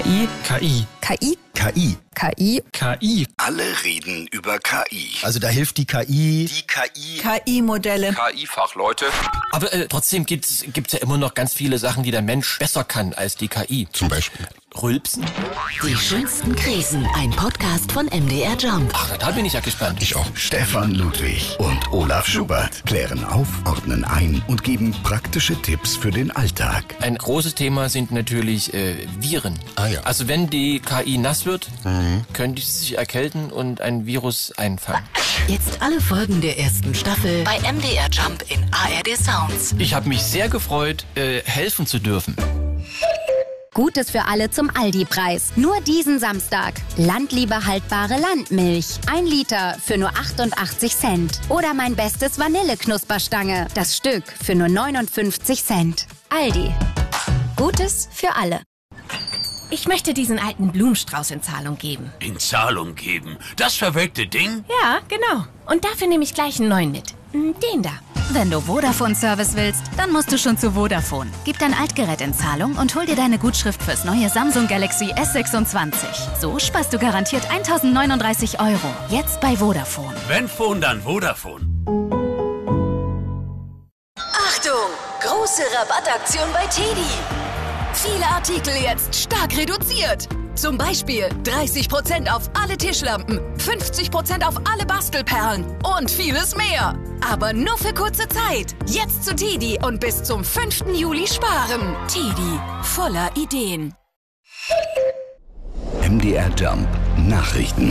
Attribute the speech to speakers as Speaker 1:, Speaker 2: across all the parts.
Speaker 1: KI.
Speaker 2: KI.
Speaker 3: KI.
Speaker 4: KI.
Speaker 3: KI.
Speaker 2: KI.
Speaker 4: Alle reden über KI. Also da hilft die KI.
Speaker 2: Die KI.
Speaker 3: KI-Modelle.
Speaker 2: KI-Fachleute.
Speaker 5: Aber trotzdem gibt's ja immer noch ganz viele Sachen, die der Mensch besser kann als die KI.
Speaker 4: Zum Beispiel
Speaker 5: Rülpsen.
Speaker 6: Die schönsten Krisen. Ein Podcast von MDR Jump.
Speaker 5: Ach, da bin ich ja gespannt.
Speaker 4: ich auch. Stefan Ludwig und Olaf Schubert klären auf, ordnen ein und geben praktische Tipps für den Alltag.
Speaker 5: Ein großes Thema sind natürlich Viren.
Speaker 4: Ah ja.
Speaker 5: Also wenn die KI nass wird, könnte sie sich erkälten und ein Virus einfangen.
Speaker 6: Jetzt alle Folgen der ersten Staffel bei MDR Jump in ARD Sounds.
Speaker 5: Ich habe mich sehr gefreut, helfen zu dürfen.
Speaker 7: Gutes für alle zum Aldi-Preis. Nur diesen Samstag. Landliebe haltbare Landmilch. 1 Liter für nur 88 Cent. Oder mein bestes Vanilleknusperstange. Das Stück für nur 59 Cent. Aldi. Gutes für alle.
Speaker 8: Ich möchte diesen alten Blumenstrauß in Zahlung geben.
Speaker 9: In Zahlung geben? Das verwelkte Ding?
Speaker 8: Ja, genau. Und dafür nehme ich gleich einen neuen mit. Den da.
Speaker 10: Wenn du Vodafone-Service willst, dann musst du schon zu Vodafone. Gib dein Altgerät in Zahlung und hol dir deine Gutschrift fürs neue Samsung Galaxy S26. So sparst du garantiert 1.039 €. Jetzt bei Vodafone.
Speaker 9: Wenn Phone, dann Vodafone.
Speaker 6: Achtung! Große Rabattaktion bei TEDi. Viele Artikel jetzt stark reduziert. Zum Beispiel 30% auf alle Tischlampen, 50% auf alle Bastelperlen und vieles mehr. Aber nur für kurze Zeit. Jetzt zu TEDi und bis zum 5. Juli sparen. TEDi, voller Ideen.
Speaker 4: MDR Jump Nachrichten.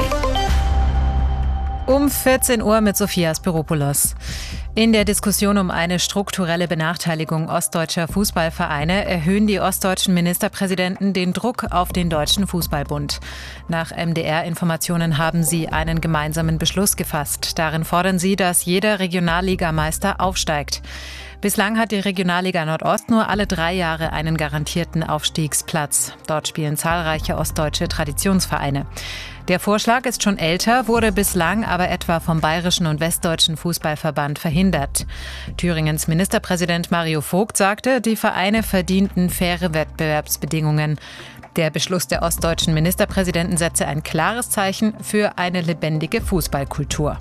Speaker 11: Um 14 Uhr mit Sophia Spiropoulos. In der Diskussion um eine strukturelle Benachteiligung ostdeutscher Fußballvereine erhöhen die ostdeutschen Ministerpräsidenten den Druck auf den Deutschen Fußballbund. Nach MDR-Informationen haben sie einen gemeinsamen Beschluss gefasst. Darin fordern sie, dass jeder Regionalligameister aufsteigt. Bislang hat die Regionalliga Nordost nur alle 3 Jahre einen garantierten Aufstiegsplatz. Dort spielen zahlreiche ostdeutsche Traditionsvereine. Der Vorschlag ist schon älter, wurde bislang aber etwa vom Bayerischen und Westdeutschen Fußballverband verhindert. Thüringens Ministerpräsident Mario Vogt sagte, die Vereine verdienten faire Wettbewerbsbedingungen. Der Beschluss der ostdeutschen Ministerpräsidenten setze ein klares Zeichen für eine lebendige Fußballkultur.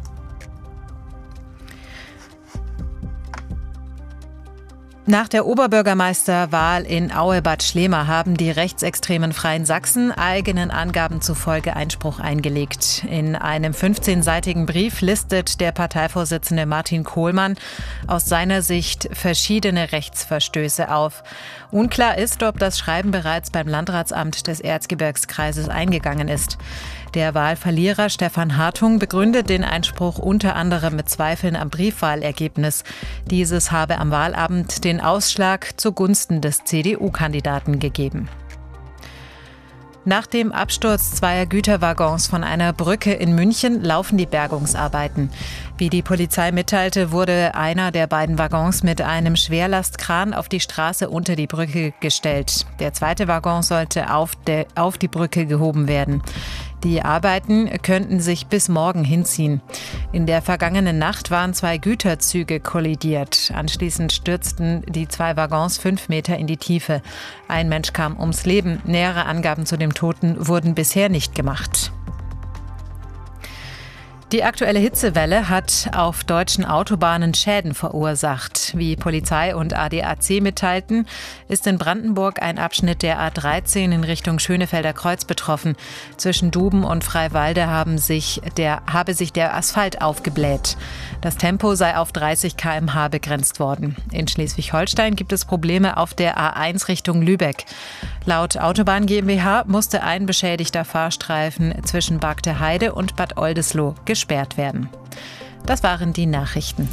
Speaker 11: Nach der Oberbürgermeisterwahl in Aue-Bad Schlema haben die rechtsextremen Freien Sachsen eigenen Angaben zufolge Einspruch eingelegt. In einem 15-seitigen Brief listet der Parteivorsitzende Martin Kohlmann aus seiner Sicht verschiedene Rechtsverstöße auf. Unklar ist, ob das Schreiben bereits beim Landratsamt des Erzgebirgskreises eingegangen ist. Der Wahlverlierer Stefan Hartung begründet den Einspruch unter anderem mit Zweifeln am Briefwahlergebnis. Dieses habe am Wahlabend den Ausschlag zugunsten des CDU-Kandidaten gegeben. Nach dem Absturz 2 Güterwaggons von einer Brücke in München laufen die Bergungsarbeiten. Wie die Polizei mitteilte, wurde einer der beiden Waggons mit einem Schwerlastkran auf die Straße unter die Brücke gestellt. Der zweite Waggon sollte auf die Brücke gehoben werden. Die Arbeiten könnten sich bis morgen hinziehen. In der vergangenen Nacht waren 2 Güterzüge kollidiert. Anschließend stürzten die 2 Waggons 5 Meter in die Tiefe. Ein Mensch kam ums Leben. Nähere Angaben zu dem Toten wurden bisher nicht gemacht. Die aktuelle Hitzewelle hat auf deutschen Autobahnen Schäden verursacht. Wie Polizei und ADAC mitteilten, ist in Brandenburg ein Abschnitt der A13 in Richtung Schönefelder Kreuz betroffen. Zwischen Duben und Freiwalde habe sich der Asphalt aufgebläht. Das Tempo sei auf 30 km/h begrenzt worden. In Schleswig-Holstein gibt es Probleme auf der A1 Richtung Lübeck. Laut Autobahn GmbH musste ein beschädigter Fahrstreifen zwischen Bargteheide und Bad Oldesloe gesperrt werden. Das waren die Nachrichten.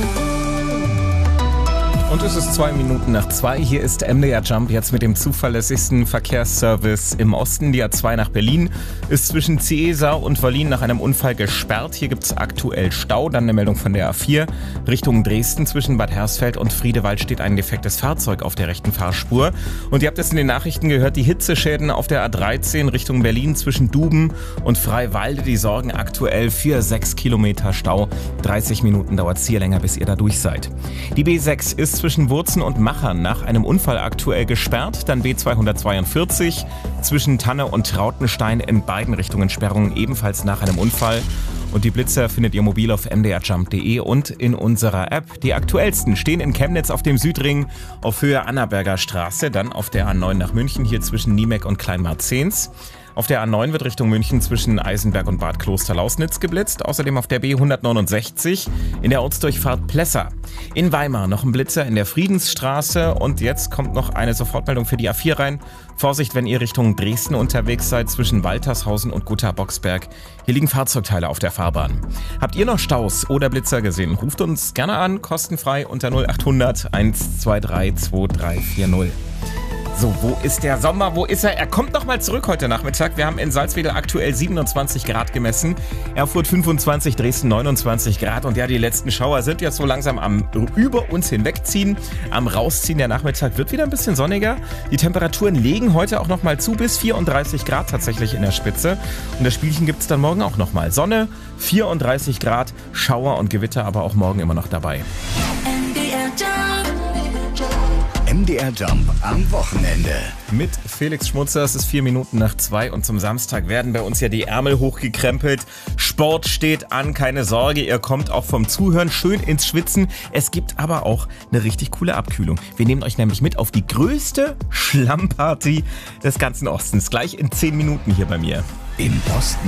Speaker 2: Und es ist 2:02. Hier ist MDR Jump jetzt mit dem zuverlässigsten Verkehrsservice im Osten. Die A2 nach Berlin ist zwischen Ciesar und Wallin nach einem Unfall gesperrt. Hier gibt es aktuell Stau. Dann eine Meldung von der A4. Richtung Dresden zwischen Bad Hersfeld und Friedewald steht ein defektes Fahrzeug auf der rechten Fahrspur. Und ihr habt es in den Nachrichten gehört, die Hitzeschäden auf der A13 Richtung Berlin zwischen Duben und Freiwalde, die sorgen aktuell für 6 Kilometer Stau. 30 Minuten dauert es hier länger, bis ihr da durch seid. Die B6 ist zwischen Wurzen und Machern nach einem Unfall aktuell gesperrt. Dann B242 zwischen Tanne und Trautenstein in beiden Richtungen Sperrungen, ebenfalls nach einem Unfall. Und die Blitzer findet ihr mobil auf mdrjump.de und in unserer App. Die aktuellsten stehen in Chemnitz auf dem Südring auf Höhe Annaberger Straße, dann auf der A9 nach München, hier zwischen Niemeck und Kleinmarzens. Auf der A9 wird Richtung München zwischen Eisenberg und Bad Klosterlausnitz geblitzt. Außerdem auf der B169 in der Ortsdurchfahrt Plessa. In Weimar noch ein Blitzer in der Friedensstraße. Und jetzt kommt noch eine Sofortmeldung für die A4 rein. Vorsicht, wenn ihr Richtung Dresden unterwegs seid, zwischen Waltershausen und Gotha-Boxberg. Hier liegen Fahrzeugteile auf der Fahrbahn. Habt ihr noch Staus oder Blitzer gesehen? Ruft uns gerne an, kostenfrei unter 0800 123 2340. So, wo ist der Sommer? Wo ist er? Er kommt noch mal zurück heute Nachmittag. Wir haben in Salzwedel aktuell 27 Grad gemessen. Erfurt 25, Dresden 29 Grad. Und ja, die letzten Schauer sind jetzt so langsam am über uns hinwegziehen. Am Rausziehen. Der Nachmittag wird wieder ein bisschen sonniger. Die Temperaturen legen heute auch noch mal zu, bis 34 Grad tatsächlich in der Spitze. Und das Spielchen gibt es dann morgen auch noch mal. Sonne, 34 Grad, Schauer und Gewitter aber auch morgen immer noch dabei.
Speaker 4: MDR Jump am Wochenende.
Speaker 2: Mit Felix Schmutzer, es ist 4 Minuten nach 2 und zum Samstag werden bei uns ja die Ärmel hochgekrempelt. Sport steht an, keine Sorge, ihr kommt auch vom Zuhören schön ins Schwitzen. Es gibt aber auch eine richtig coole Abkühlung. Wir nehmen euch nämlich mit auf die größte Schlammparty des ganzen Ostens. Gleich in 10 Minuten hier bei mir.
Speaker 4: Im Osten